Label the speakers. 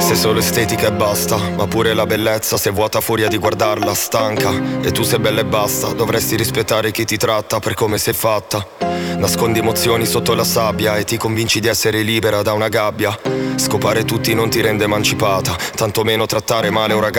Speaker 1: sei solo estetica e basta, ma pure la bellezza se vuota a furia di guardarla stanca. E tu sei bella e basta, dovresti rispettare chi ti tratta per come sei fatta. Nascondi emozioni sotto la sabbia e ti convinci di essere libera da una gabbia. Scopare tutti non ti rende emancipata, tantomeno trattare male un ragazzo